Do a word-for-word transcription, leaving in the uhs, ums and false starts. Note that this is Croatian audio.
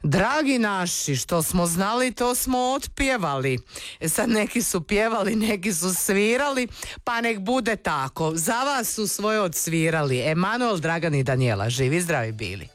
Dragi naši, što smo znali, to smo otpjevali. E sad neki su pjevali, neki su svirali, pa nek bude tako. Za vas su svoje odsvirali Emanuel, Dragan i Danijela. Živi, zdravi bili.